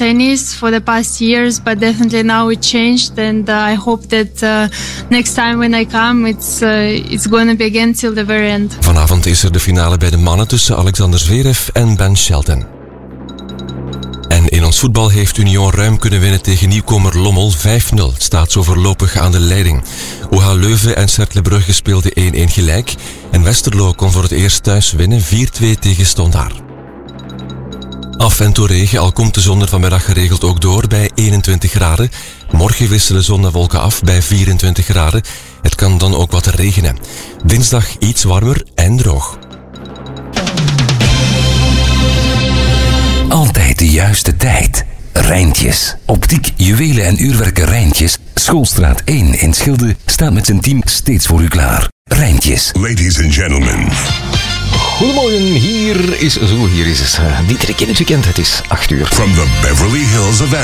tennis for the past years, but definitely now it changed, and I hope that next time when I come, it's going to be again till the very end. Vanavond is er de finale bij de mannen tussen Alexander Zverev en Ben Shelton. En in ons voetbal heeft Union ruim kunnen winnen tegen nieuwkomer Lommel 5-0. Het staat zo voorlopig aan de leiding. OH Leuven en Cercle Brugge speelden 1-1 gelijk. En Westerlo kon voor het eerst thuis winnen 4-2 tegen Stondar. Af en toe regen, al komt de zon er vanmiddag geregeld ook door bij 21 graden. Morgen wisselen zon en wolken af bij 24 graden. Het kan dan ook wat regenen. Dinsdag iets warmer en droog. Altijd de juiste tijd. Rijntjes. Optiek, juwelen en uurwerken Rijntjes. Schoolstraat 1 in Schilde staat met zijn team steeds voor u klaar. Rijntjes. Ladies and gentlemen. Goedemorgen, hier is het. Dietrich in het weekend, het is 8 uur. From the Beverly Hills of